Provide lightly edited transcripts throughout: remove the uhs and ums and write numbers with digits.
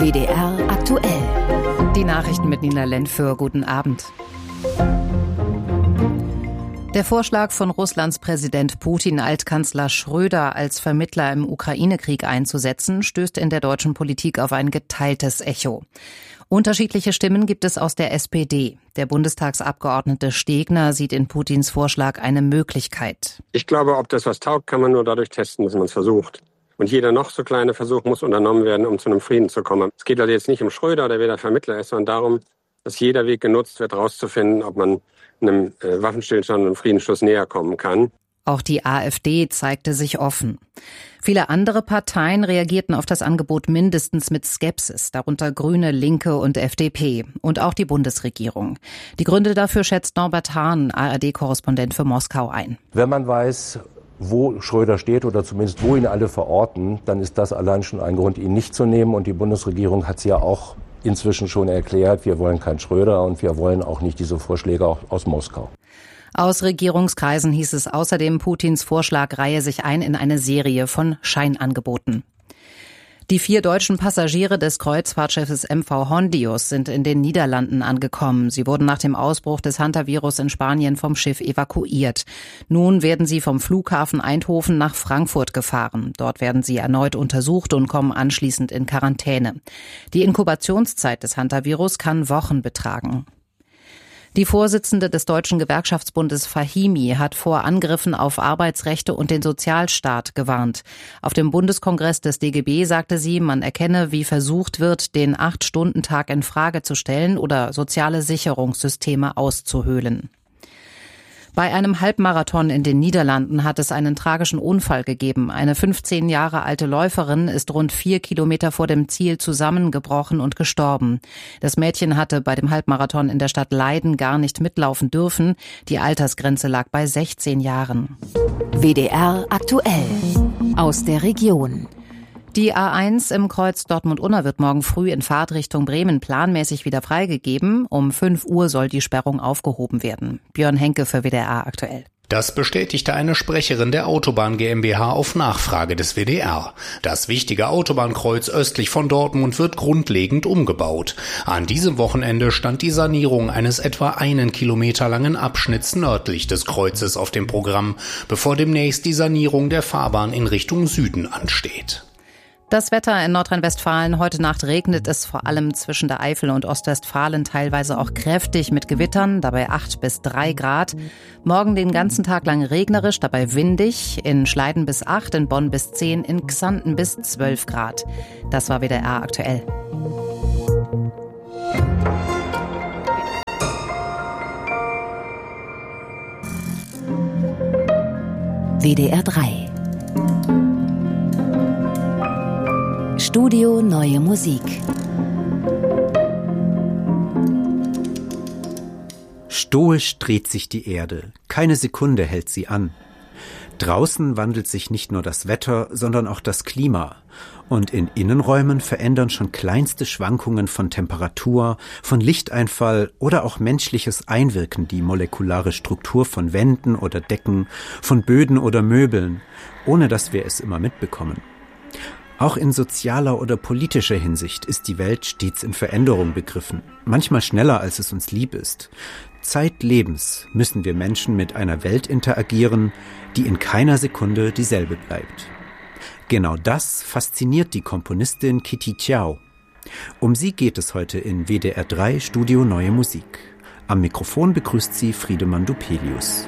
WDR aktuell. Die Nachrichten mit Nina Lenfür. Guten Abend. Der Vorschlag von Russlands Präsident Putin, Altkanzler Schröder als Vermittler im Ukraine-Krieg einzusetzen, stößt in der deutschen Politik auf ein geteiltes Echo. Unterschiedliche Stimmen gibt es aus der SPD. Der Bundestagsabgeordnete Stegner sieht in Putins Vorschlag eine Möglichkeit. Ich glaube, ob das was taugt, kann man nur dadurch testen, dass man es versucht. Und jeder noch so kleine Versuch muss unternommen werden, um zu einem Frieden zu kommen. Es geht also jetzt nicht um Schröder, der wieder Vermittler ist, sondern darum, dass jeder Weg genutzt wird, herauszufinden, ob man einem Waffenstillstand und einem Friedensschluss näher kommen kann. Auch die AfD zeigte sich offen. Viele andere Parteien reagierten auf das Angebot mindestens mit Skepsis, darunter Grüne, Linke und FDP und auch die Bundesregierung. Die Gründe dafür schätzt Norbert Hahn, ARD-Korrespondent für Moskau, ein. Wenn man weiß, wo Schröder steht oder zumindest wo ihn alle verorten, dann ist das allein schon ein Grund, ihn nicht zu nehmen. Und die Bundesregierung hat es ja auch inzwischen schon erklärt, wir wollen keinen Schröder und wir wollen auch nicht diese Vorschläge aus Moskau. Aus Regierungskreisen hieß es außerdem, Putins Vorschlag reihe sich ein in eine Serie von Scheinangeboten. Die 4 deutschen Passagiere des Kreuzfahrtschiffes MV Hondius sind in den Niederlanden angekommen. Sie wurden nach dem Ausbruch des Hantavirus in Spanien vom Schiff evakuiert. Nun werden sie vom Flughafen Eindhoven nach Frankfurt gefahren. Dort werden sie erneut untersucht und kommen anschließend in Quarantäne. Die Inkubationszeit des Hantavirus kann Wochen betragen. Die Vorsitzende des Deutschen Gewerkschaftsbundes Fahimi hat vor Angriffen auf Arbeitsrechte und den Sozialstaat gewarnt. Auf dem Bundeskongress des DGB sagte sie, man erkenne, wie versucht wird, den 8-Stunden-Tag in Frage zu stellen oder soziale Sicherungssysteme auszuhöhlen. Bei einem Halbmarathon in den Niederlanden hat es einen tragischen Unfall gegeben. Eine 15 Jahre alte Läuferin ist rund 4 Kilometer vor dem Ziel zusammengebrochen und gestorben. Das Mädchen hatte bei dem Halbmarathon in der Stadt Leiden gar nicht mitlaufen dürfen. Die Altersgrenze lag bei 16 Jahren. WDR aktuell. Aus der Region. Die A1 im Kreuz Dortmund-Unna wird morgen früh in Fahrtrichtung Bremen planmäßig wieder freigegeben. Um 5 Uhr soll die Sperrung aufgehoben werden. Björn Henke für WDR aktuell. Das bestätigte eine Sprecherin der Autobahn GmbH auf Nachfrage des WDR. Das wichtige Autobahnkreuz östlich von Dortmund wird grundlegend umgebaut. An diesem Wochenende stand die Sanierung eines etwa 1 Kilometer langen Abschnitts nördlich des Kreuzes auf dem Programm, bevor demnächst die Sanierung der Fahrbahn in Richtung Süden ansteht. Das Wetter in Nordrhein-Westfalen. Heute Nacht regnet es vor allem zwischen der Eifel und Ostwestfalen teilweise auch kräftig mit Gewittern, dabei 8 bis 3 Grad. Morgen den ganzen Tag lang regnerisch, dabei windig. In Schleiden bis 8, in Bonn bis 10, in Xanten bis 12 Grad. Das war WDR aktuell. WDR 3. Studio Neue Musik. Stoisch dreht sich die Erde, keine Sekunde hält sie an. Draußen wandelt sich nicht nur das Wetter, sondern auch das Klima. Und in Innenräumen verändern schon kleinste Schwankungen von Temperatur, von Lichteinfall oder auch menschliches Einwirken die molekulare Struktur von Wänden oder Decken, von Böden oder Möbeln, ohne dass wir es immer mitbekommen. Auch in sozialer oder politischer Hinsicht ist die Welt stets in Veränderung begriffen, manchmal schneller, als es uns lieb ist. Zeitlebens müssen wir Menschen mit einer Welt interagieren, die in keiner Sekunde dieselbe bleibt. Genau das fasziniert die Komponistin Kitty Chiao. Um sie geht es heute in WDR 3 Studio Neue Musik. Am Mikrofon begrüßt sie Friedemann Dupelius.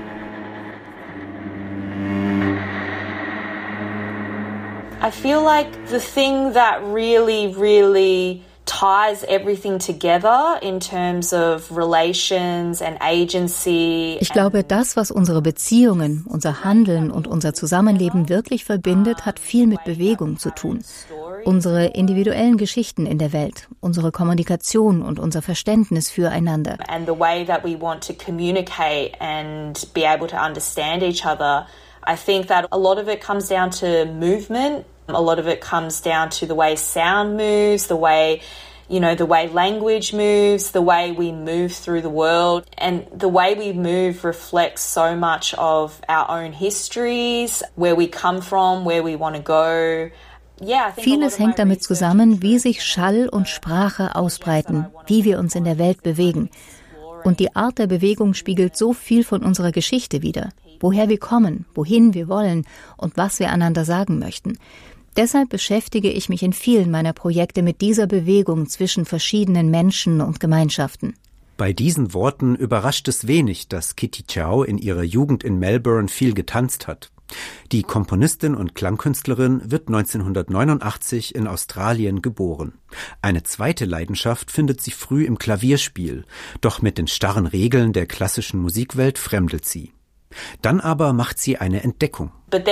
I feel like the thing that really ties everything together in terms of relations and agency. Ich glaube, das, was unsere Beziehungen, unser Handeln und unser Zusammenleben wirklich verbindet, hat viel mit Bewegung zu tun. Unsere individuellen Geschichten in der Welt, unsere Kommunikation und unser Verständnis füreinander. And the way that we want to communicate and be able to understand each other. I think that a lot of it comes down to movement. A lot of it comes down to the way sound moves, the way language moves, the way we move through the world. And the way we move reflects so much of our own histories, where we come from, where we want to go. Vieles hängt damit zusammen, wie sich Schall und Sprache ausbreiten, wie wir uns in der Welt bewegen. Und die Art der Bewegung spiegelt so viel von unserer Geschichte wider. Woher wir kommen, wohin wir wollen und was wir einander sagen möchten. Deshalb beschäftige ich mich in vielen meiner Projekte mit dieser Bewegung zwischen verschiedenen Menschen und Gemeinschaften. Bei diesen Worten überrascht es wenig, dass Kitty Chow in ihrer Jugend in Melbourne viel getanzt hat. Die Komponistin und Klangkünstlerin wird 1989 in Australien geboren. Eine zweite Leidenschaft findet sie früh im Klavierspiel, doch mit den starren Regeln der klassischen Musikwelt fremdelt sie. Dann aber macht sie eine Entdeckung.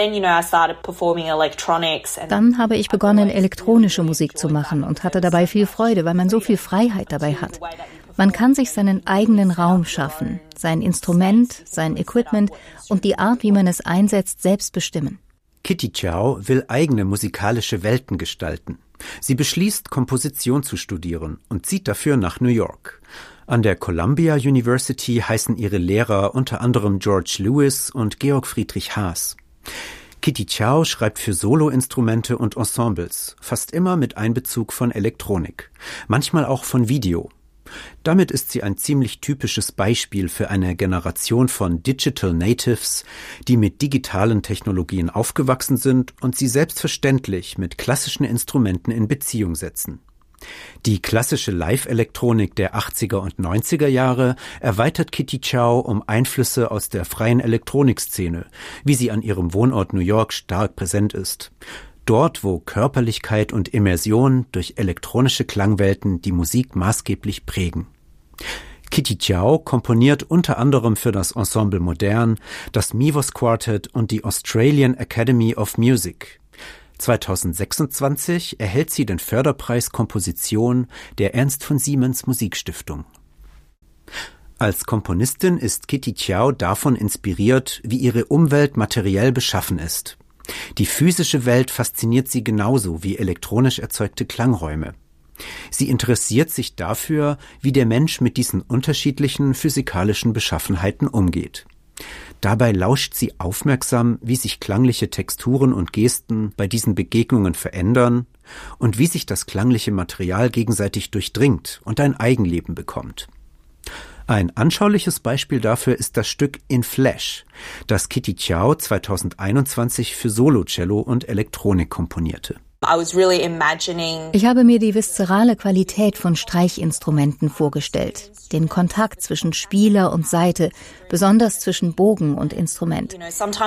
Dann habe ich begonnen, elektronische Musik zu machen und hatte dabei viel Freude, weil man so viel Freiheit dabei hat. Man kann sich seinen eigenen Raum schaffen, sein Instrument, sein Equipment und die Art, wie man es einsetzt, selbst bestimmen. Kitty Chow will eigene musikalische Welten gestalten. Sie beschließt, Komposition zu studieren und zieht dafür nach New York. An der Columbia University heißen ihre Lehrer unter anderem George Lewis und Georg Friedrich Haas. Kitty Chow schreibt für Soloinstrumente und Ensembles, fast immer mit Einbezug von Elektronik, manchmal auch von Video. Damit ist sie ein ziemlich typisches Beispiel für eine Generation von Digital Natives, die mit digitalen Technologien aufgewachsen sind und sie selbstverständlich mit klassischen Instrumenten in Beziehung setzen. Die klassische Live-Elektronik der 80er und 90er Jahre erweitert Kitty Chow um Einflüsse aus der freien Elektronikszene, wie sie an ihrem Wohnort New York stark präsent ist. Dort, wo Körperlichkeit und Immersion durch elektronische Klangwelten die Musik maßgeblich prägen. Kitty Chow komponiert unter anderem für das Ensemble Modern, das Mivos Quartet und die Australian Academy of Music. 2026 erhält sie den Förderpreis Komposition der Ernst von Siemens Musikstiftung. Als Komponistin ist Kitty Chow davon inspiriert, wie ihre Umwelt materiell beschaffen ist. Die physische Welt fasziniert sie genauso wie elektronisch erzeugte Klangräume. Sie interessiert sich dafür, wie der Mensch mit diesen unterschiedlichen physikalischen Beschaffenheiten umgeht. Dabei lauscht sie aufmerksam, wie sich klangliche Texturen und Gesten bei diesen Begegnungen verändern und wie sich das klangliche Material gegenseitig durchdringt und ein Eigenleben bekommt. Ein anschauliches Beispiel dafür ist das Stück In Flash, das Kitty Chow 2021 für Solocello und Elektronik komponierte. Ich habe mir die viszerale Qualität von Streichinstrumenten vorgestellt, den Kontakt zwischen Spieler und Saite, besonders zwischen Bogen und Instrument.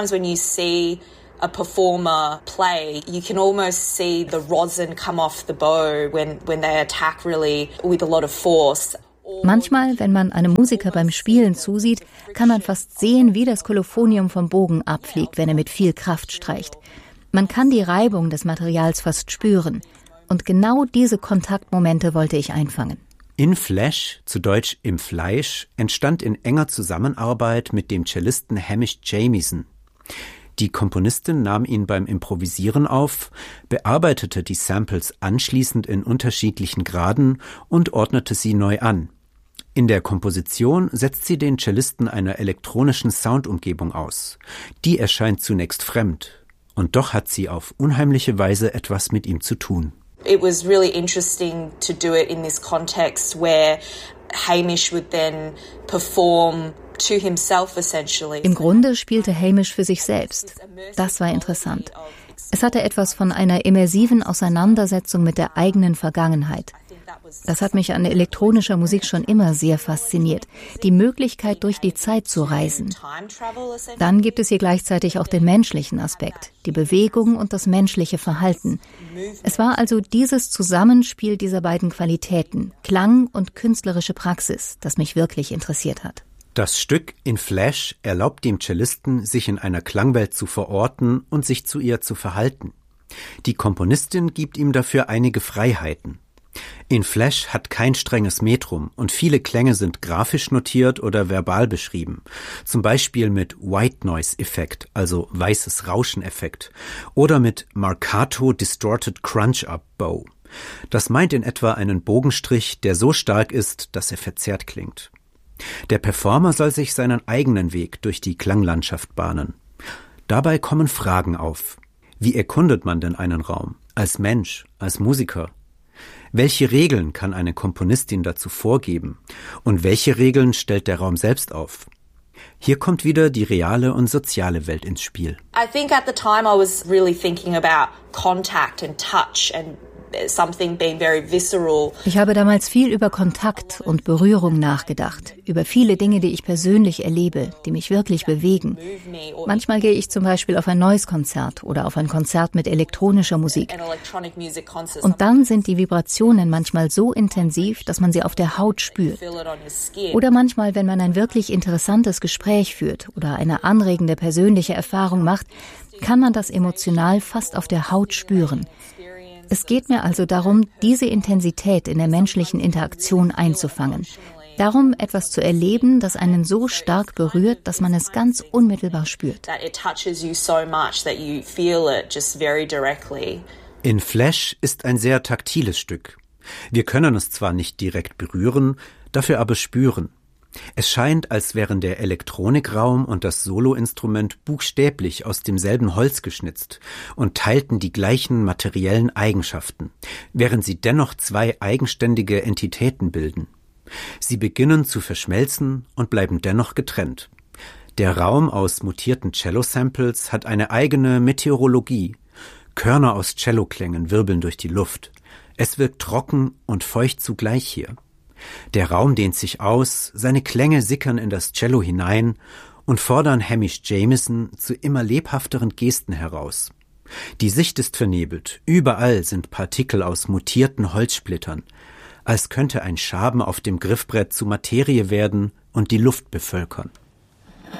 A performer play, you can almost see the rosin come off the bow when they attack really with a lot of force. Manchmal, wenn man einem Musiker beim Spielen zusieht, kann man fast sehen, wie das Kolophonium vom Bogen abfliegt, wenn er mit viel Kraft streicht. Man kann die Reibung des Materials fast spüren. Und genau diese Kontaktmomente wollte ich einfangen. In Flash, zu Deutsch Im Fleisch, entstand in enger Zusammenarbeit mit dem Cellisten Hamish Jamieson. Die Komponistin nahm ihn beim Improvisieren auf, bearbeitete die Samples anschließend in unterschiedlichen Graden und ordnete sie neu an. In der Komposition setzt sie den Cellisten einer elektronischen Soundumgebung aus. Die erscheint zunächst fremd, und doch hat sie auf unheimliche Weise etwas mit ihm zu tun. It was really interesting to do it in this context where Hamish would then perform to himself essentially. Im Grunde spielte Hamish für sich selbst. Das war interessant. Es hatte etwas von einer immersiven Auseinandersetzung mit der eigenen Vergangenheit. Das hat mich an elektronischer Musik schon immer sehr fasziniert. Die Möglichkeit, durch die Zeit zu reisen. Dann gibt es hier gleichzeitig auch den menschlichen Aspekt, die Bewegung und das menschliche Verhalten. Es war also dieses Zusammenspiel dieser beiden Qualitäten, Klang und künstlerische Praxis, das mich wirklich interessiert hat. Das Stück In Flash erlaubt dem Cellisten, sich in einer Klangwelt zu verorten und sich zu ihr zu verhalten. Die Komponistin gibt ihm dafür einige Freiheiten. In Flash hat kein strenges Metrum und viele Klänge sind grafisch notiert oder verbal beschrieben. Zum Beispiel mit White Noise Effekt, also weißes Rauschen-Effekt, oder mit Marcato Distorted Crunch-Up Bow. Das meint in etwa einen Bogenstrich, der so stark ist, dass er verzerrt klingt. Der Performer soll sich seinen eigenen Weg durch die Klanglandschaft bahnen. Dabei kommen Fragen auf. Wie erkundet man denn einen Raum? als Mensch, als Musiker? Welche Regeln kann eine Komponistin dazu vorgeben? Und welche Regeln stellt der Raum selbst auf? Hier kommt wieder die reale und soziale Welt ins Spiel. I think at the time I was really thinking about contact and touch and something being very visceral. Ich habe damals viel über Kontakt und Berührung nachgedacht, über viele Dinge, die ich persönlich erlebe, die mich wirklich bewegen. Manchmal gehe ich zum Beispiel auf ein neues Konzert oder auf ein Konzert mit elektronischer Musik. Und dann sind die Vibrationen manchmal so intensiv, dass man sie auf der Haut spürt. Oder manchmal, wenn man ein wirklich interessantes Gespräch führt oder eine anregende persönliche Erfahrung macht, kann man das emotional fast auf der Haut spüren. Es geht mir also darum, diese Intensität in der menschlichen Interaktion einzufangen. Darum, etwas zu erleben, das einen so stark berührt, dass man es ganz unmittelbar spürt. In Flash ist ein sehr taktiles Stück. Wir können es zwar nicht direkt berühren, dafür aber spüren. Es scheint, als wären der Elektronikraum und das Soloinstrument buchstäblich aus demselben Holz geschnitzt und teilten die gleichen materiellen Eigenschaften, während sie dennoch zwei eigenständige Entitäten bilden. Sie beginnen zu verschmelzen und bleiben dennoch getrennt. Der Raum aus mutierten Cello-Samples hat eine eigene Meteorologie. Körner aus Celloklängen wirbeln durch die Luft. Es wirkt trocken und feucht zugleich hier. Der Raum dehnt sich aus, seine Klänge sickern in das Cello hinein und fordern Hamish Jamieson zu immer lebhafteren Gesten heraus. Die Sicht ist vernebelt, überall sind Partikel aus mutierten Holzsplittern, als könnte ein Schaben auf dem Griffbrett zu Materie werden und die Luft bevölkern.